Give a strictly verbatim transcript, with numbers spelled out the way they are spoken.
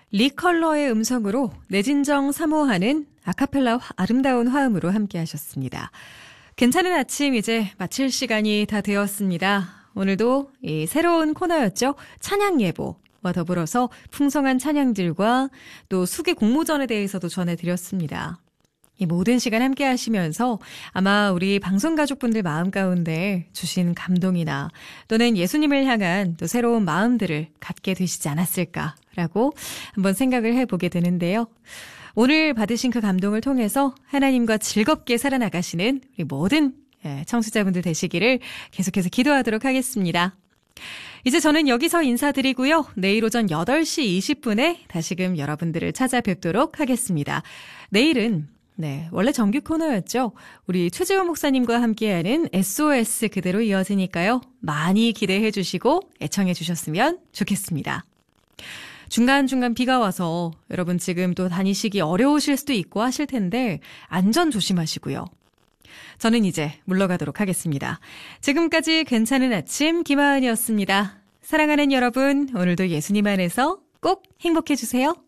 리컬러의 음성으로 내진정 사모하는 아카펠라 화, 아름다운 화음으로 함께 하셨습니다. 괜찮은 아침 이제 마칠 시간이 다 되었습니다. 오늘도 이 새로운 코너였죠. 찬양 예보와 더불어서 풍성한 찬양들과 또 수기 공모전에 대해서도 전해드렸습니다. 이 모든 시간 함께 하시면서 아마 우리 방송 가족분들 마음 가운데 주신 감동이나 또는 예수님을 향한 또 새로운 마음들을 갖게 되시지 않았을까라고 한번 생각을 해보게 되는데요. 오늘 받으신 그 감동을 통해서 하나님과 즐겁게 살아나가시는 우리 모든 청취자분들 되시기를 계속해서 기도하도록 하겠습니다. 이제 저는 여기서 인사드리고요. 내일 오전 여덟 시 이십 분에 다시금 여러분들을 찾아뵙도록 하겠습니다. 내일은 네, 원래 정규 코너였죠. 우리 최재원 목사님과 함께하는 에스오에스 그대로 이어지니까요. 많이 기대해 주시고 애청해 주셨으면 좋겠습니다. 중간중간 비가 와서 여러분 지금 또 다니시기 어려우실 수도 있고 하실 텐데 안전 조심하시고요. 저는 이제 물러가도록 하겠습니다. 지금까지 괜찮은 아침 김하은이었습니다. 사랑하는 여러분, 오늘도 예수님 안에서 꼭 행복해 주세요.